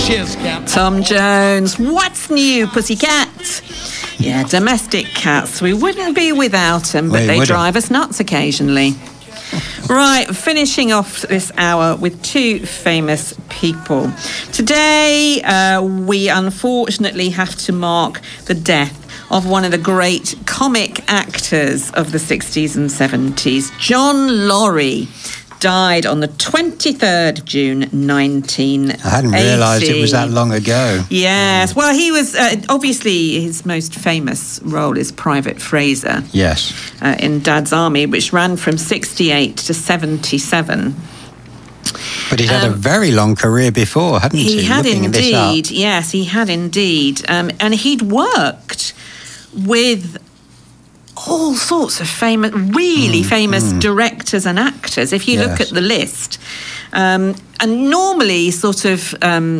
Cheers, Cap. Tom Jones, what's new, pussycat? Yeah, domestic cats. We wouldn't be without them, but they drive us nuts occasionally. Right, finishing off this hour with two famous people. Today, we unfortunately have to mark the death of one of the great comic actors of the 60s and 70s. John Laurie died on the 23rd of June, 1980. I hadn't realised it was that long ago. Yes. Well, he was, obviously, his most famous role is Private Fraser. Yes. In Dad's Army, which ran from 68 to 77. But he'd had a very long career before, hadn't he? He had indeed. Yes, he had indeed. And he'd worked with all sorts of really famous directors and actors, if you look at the list. And normally sort of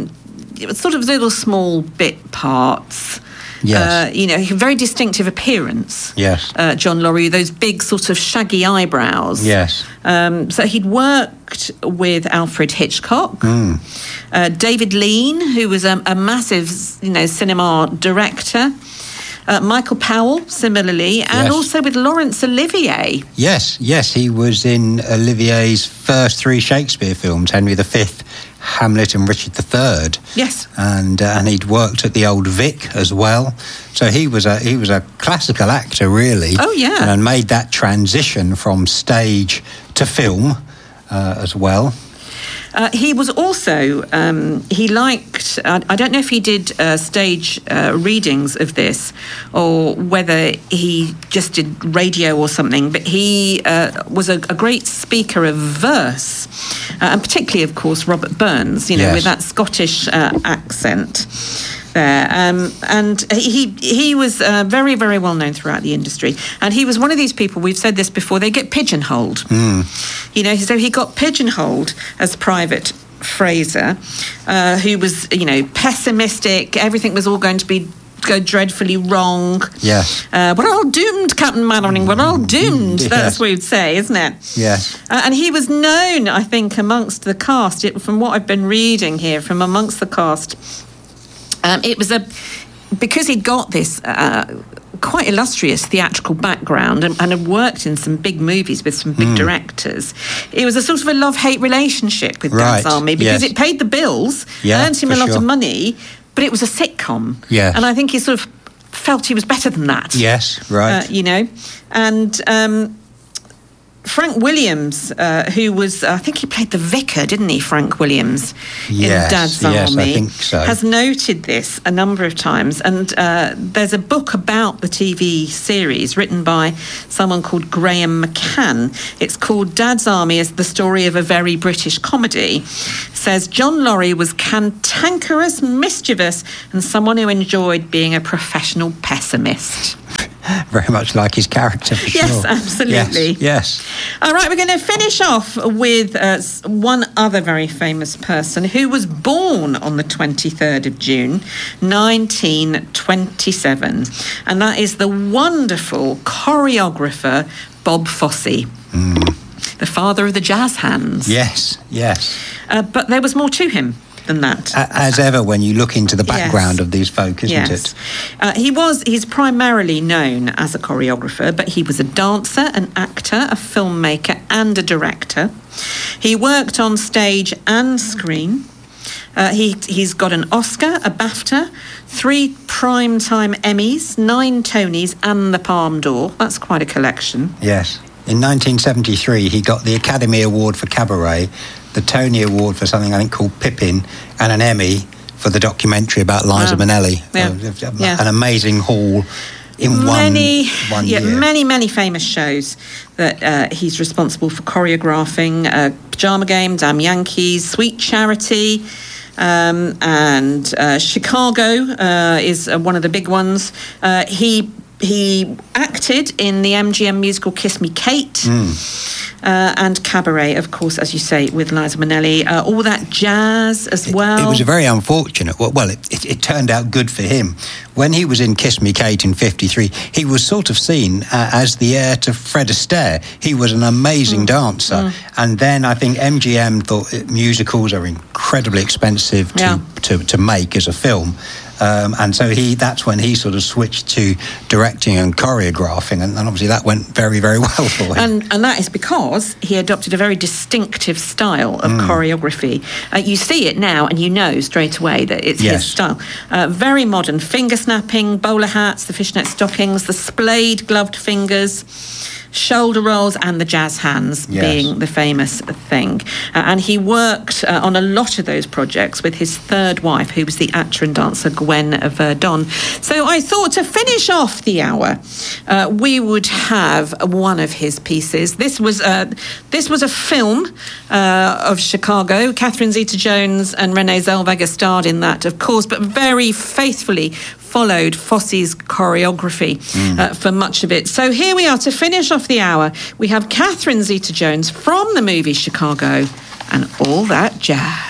little small bit parts. Yes. Very distinctive appearance. Yes. John Laurie, those big sort of shaggy eyebrows. Yes. So he'd worked with Alfred Hitchcock, David Lean, who was a massive, cinema director. Michael Powell, similarly, and also with Laurence Olivier. Yes, he was in Olivier's first three Shakespeare films, Henry V, Hamlet and Richard III. Yes. And he'd worked at the Old Vic as well. So he was a classical actor, really. Oh, yeah. And made that transition from stage to film as well. He was also, he liked, I don't know if he did stage readings of this or whether he just did radio or something, but he was a great speaker of verse, and particularly, of course, Robert Burns, with that Scottish accent there. And he was very, very well known throughout the industry. And he was one of these people, we've said this before, they get pigeonholed. So he got pigeonholed as Private Fraser, who was, pessimistic. Everything was all going to go dreadfully wrong. Yes. We're all doomed, Captain Mannering. We're all doomed. Yes. That's what we'd say, isn't it? Yes. And he was known, I think, amongst the cast, from what I've been reading here, from amongst the cast, it was because he'd got this quite illustrious theatrical background and had worked in some big movies with some big directors. It was a sort of a love-hate relationship with Dad's Army because it paid the bills, earned him a lot of money, but it was a sitcom. Yes. And I think he sort of felt he was better than that. Yes, right. And Frank Williams, who was, I think he played the vicar, didn't he, Frank Williams, in Dad's Army? Yes, I think so. Has noted this a number of times. And there's a book about the TV series written by someone called Graham McCann. It's called Dad's Army as the Story of a Very British Comedy. It says, John Laurie was cantankerous, mischievous, and someone who enjoyed being a professional pessimist. Very much like his character, for sure. Yes, absolutely. Yes. All right, we're going to finish off with one other very famous person who was born on the 23rd of June, 1927. And that is the wonderful choreographer Bob Fosse, the father of the jazz hands. Yes. But there was more to him than that. As ever, when you look into the background of these folk, isn't it? He's primarily known as a choreographer, but he was a dancer, an actor, a filmmaker, and a director. He worked on stage and screen. He's got an Oscar, a BAFTA, 3 Primetime Emmys, 9 Tonys, and the Palme d'Or. That's quite a collection. Yes. In 1973, he got the Academy Award for Cabaret, the Tony Award for something I think called Pippin, and an Emmy for the documentary about Liza Minnelli. An amazing haul in one year. Many famous shows that he's responsible for choreographing. Pajama Game, Damn Yankees, Sweet Charity, and Chicago is one of the big ones. He He acted in the MGM musical Kiss Me Kate. And Cabaret, of course, as you say, with Liza Minnelli. All that jazz as well. It was a very unfortunate... Well, it turned out good for him. When he was in Kiss Me Kate in 1953, he was sort of seen as the heir to Fred Astaire. He was an amazing dancer. And then I think MGM thought musicals are incredibly expensive to make as a film. And so that's when he sort of switched to directing and choreographing, and obviously that went very, very well for him. And that is because he adopted a very distinctive style of choreography. You see it now and you know straight away that it's his style. Very modern, finger snapping, bowler hats, the fishnet stockings, the splayed gloved fingers, shoulder rolls, and the jazz hands being the famous thing. And he worked on a lot of those projects with his third wife, who was the actor and dancer Gwen Verdon. So I thought to finish off the hour, we would have one of his pieces. This was a film of Chicago. Catherine Zeta-Jones and Renee Zellweger starred in that, of course, but very faithfully followed Fosse's choreography for much of it. So here we are to finish off the hour. We have Catherine Zeta-Jones from the movie Chicago and All That Jazz.